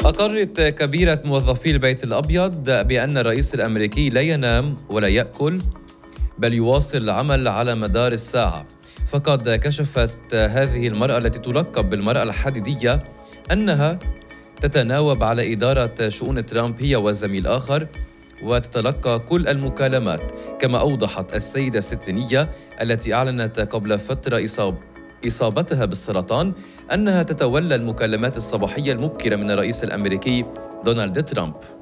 أقرت كبيرة موظفي البيت الأبيض بأن الرئيس الأمريكي لا ينام ولا يأكل، بل يواصل العمل على مدار الساعة. فقد كشفت هذه المرأة التي تلقب بالمرأة الحديدية أنها تتناوب على إدارة شؤون ترامب هي وزميل آخر، وتتلقى كل المكالمات. كما أوضحت السيدة الستينية التي أعلنت قبل فترة إصابتها بالسرطان أنها تتولى المكالمات الصباحية المبكرة من الرئيس الأمريكي دونالد ترامب.